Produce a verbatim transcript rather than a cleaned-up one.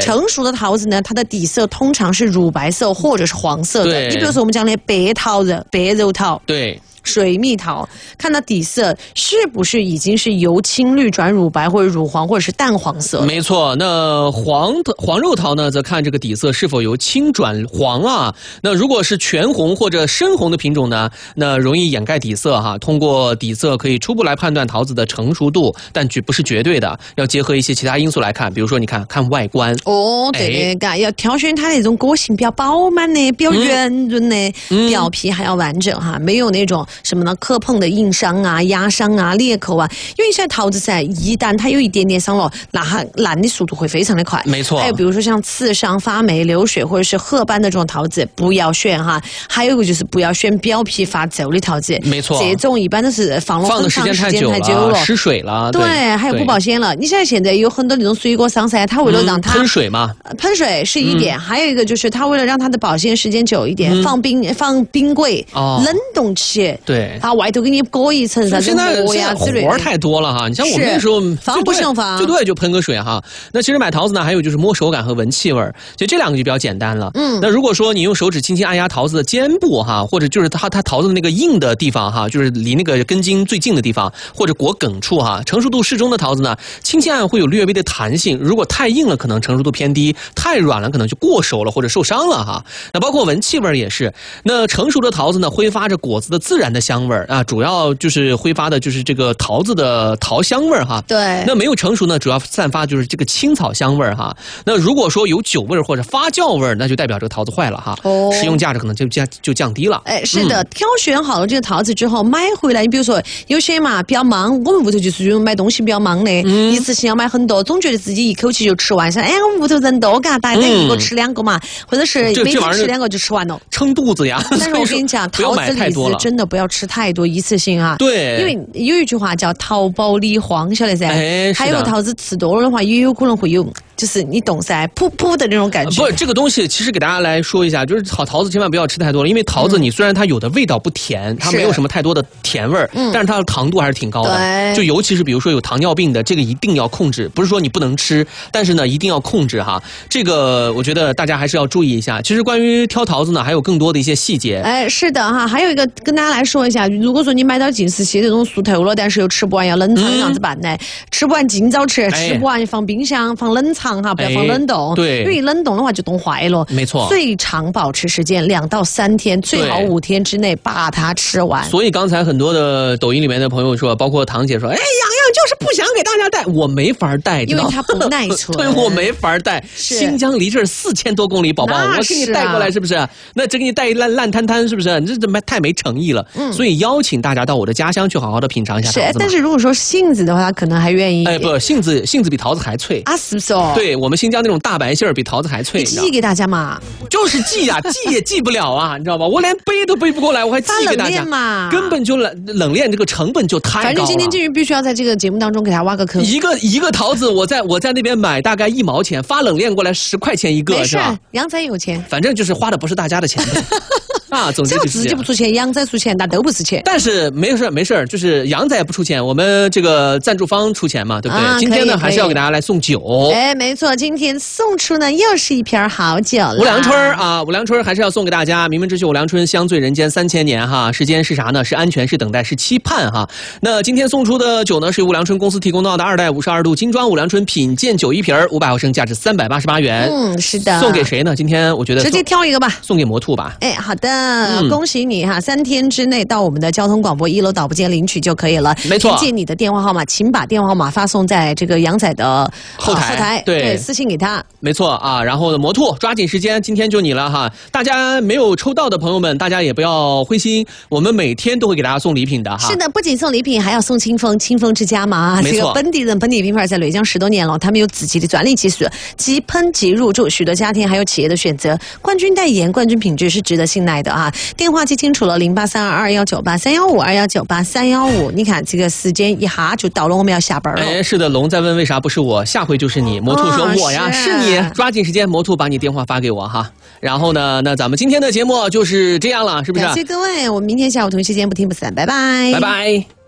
成熟的桃子呢，它的底色通常是乳白色或者是黄色的。你比如说我们讲的白桃子、白肉桃， 对。 水蜜桃，看它底色是不是已经是由青绿转乳白或者乳黄或者是淡黄色？ 没错，那黄黄肉桃呢，则看这个底色是否由青转黄啊。那如果是全红或者深红的品种呢，那容易掩盖底色哈。通过底色可以初步来判断桃子的成熟度，但绝不是绝对的，要结合一些其他因素来看，比如说你看看外观。 哦，对的，哎、要挑选它那种个性比较饱满的、比较圆润的、嗯、表皮还要完整哈，没有那种。什么呢？磕碰的硬伤啊、压伤啊、裂口啊，因为现在桃子噻，一旦它有一点点伤了，那它烂的速度会非常的快。 没错。 还有比如说像刺伤、发霉、流水或者是褐斑的这种桃子，不要选哈。还有一个就是不要选表皮发皱的桃子。 没错。 这种一般都是放了很长时间太久了， 久了失水了。 对，对还有不保鲜了。你现在现在有很多那种水果商噻，它为了让它、 嗯、喷水嘛， 喷水是一点、嗯，还有一个就是它为了让它的保鲜时间久一点，嗯、放冰放冰柜、哦、冷冻起。 对。 它外头给你裹一层啥子膜呀之类的，活太多了哈。你像我们那时候防不胜防， 最多也就喷个水哈。那其实买桃子呢，还有就是摸手感和闻气味，其实这两个就比较简单了。嗯，那如果说你用手指轻轻按压桃子的尖部哈，或者就是它它桃子的那个硬的地方哈，就是离那个根茎最近的地方，或者果梗处哈，成熟度适中的桃子呢，轻轻按会有略微的弹性。如果太硬了，可能成熟度偏低；太软了，可能就过熟了或者受伤了哈。那包括闻气味也是，那成熟的桃子呢，挥发着果子的自然的香味啊，主要就是挥发的就是这个桃子的桃香味哈。 对。 那没有成熟呢，主要散发就是这个青草香味哈。那如果说有酒味或者发酵味，那就代表这个桃子坏了哈。哦。食用价值可能就降就降低了。 哎，是的、嗯，挑选好了这个桃子之后，买回来，你比如说有些嘛比较忙，我们屋头就是用买东西比较忙的，嗯、一次性要买很多，总觉得自己一口气就吃完，想哎我们屋头人多，嘎，大家一个吃两个嘛，嗯、或者是每天吃两个就吃完了， 撑肚子呀。 但是我跟你讲，桃子李子真的不要吃太多，一次性啊。 对。 因为有一句话叫桃包李黄，晓得噻？哎，还有桃子吃多了的话，也有可能会有，就是你懂噻，噗噗的那种感觉。 不，这个东西其实给大家来说一下，就是好桃子千万不要吃太多了，因为桃子你虽然它有的味道不甜，它没有什么太多的甜味儿，嗯、但是它的糖度还是挺高的。就尤其是比如说有糖尿病的，这个一定要控制，不是说你不能吃，但是呢一定要控制哈。这个我觉得大家还是要注意一下。其实关于挑桃子呢，还有更多的一些细节。 哎，是的哈，还有一个跟大家来说一下，如果说你买到净时期这种熟透了，但是又吃不完要冷藏，这样子办呢？嗯、吃不完尽早吃，哎、吃不完放冰箱放冷藏哈，不要放冷冻。哎、 对， 因为冷冻的话就冻坏了。 没错， 最长保持时间两到三天，最好五天之内把它吃完。 所以刚才很多的抖音里面的朋友说，包括堂姐说，哎，洋洋就是不想给大家带，我没法带， 因为它不耐存。 对，我没法带。新疆离这儿四千多公里，宝宝，我给你带过来是不是？那只给你带一烂烂摊摊是不是？你这怎么太没诚意了？嗯，所以邀请大家到我的家乡去好好的品尝一下桃子嘛。 是，但是如果说杏子的话，他可能还愿意。 哎，不，杏子杏子比桃子还脆啊，是不是哦？ 对，我们新疆那种大白杏儿比桃子还脆。 你寄给大家嘛？ 就是寄呀、啊，寄也寄不了啊，你知道吧？我连背都背不过来，我还寄给大家嘛？ 根本就冷冷链这个成本就太高了。 反正今天金鱼必须要在这个节目当中给他挖个坑。 一个一个桃子，我在我在那边买大概一毛钱，发冷链过来十块钱一个， 没事是吧？ 杨仔有钱， 反正就是花的不是大家的钱。啊，总之就是自己不出钱，杨仔出钱，那都不是钱。 但是没事没事，就是杨仔不出钱，我们这个赞助方出钱嘛，对不对？啊、今天呢，还是要给大家来送酒。 哎，没错，今天送出呢又是一瓶好酒了。 五粮春啊，五粮春还是要送给大家。名门之秀五粮春，香醉人间三千年哈。时间是啥呢？是安全，是等待，是期盼哈。那今天送出的酒呢，是由五粮春公司提供到的二代五十二度精装五粮春品鉴酒一瓶，五百毫升，价值三百八十八元。 嗯，是的。 送给谁呢？今天我觉得直接挑一个吧， 送给魔兔吧。 哎，好的。嗯、恭喜你哈！三天之内到我们的交通广播一楼导播间领取就可以了。 没错， 凭借你的电话号码，请把电话号码发送在这个杨仔的后台， 后台对, 对，私信给他。 没错啊，然后呢，魔兔抓紧时间，今天就你了哈！大家没有抽到的朋友们，大家也不要灰心，我们每天都会给大家送礼品的哈。 是的，不仅送礼品，还要送清风，清风之家嘛，这个本地人本地品牌在内江十多年了，他们有自己的专利技术，即喷即入驻，许多家庭还有企业的选择，冠军代言，冠军品质是值得信赖的啊！电话记清楚了，零八三二二幺九八三幺五二幺九八三幺五。你看这个时间一下就到了，我们要下班了。 哎，是的，龙在问为啥不是我，下回就是你。魔兔说、哦、我呀是, 是你，抓紧时间，魔兔把你电话发给我哈。然后呢，那咱们今天的节目就是这样了，是不是？ 感谢各位，我们明天下午同一时间不听不散，拜拜， 拜拜。